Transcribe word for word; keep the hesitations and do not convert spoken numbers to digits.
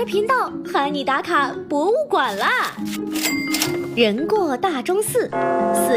儿频道喊你打卡博物馆啦！人过大钟寺，寺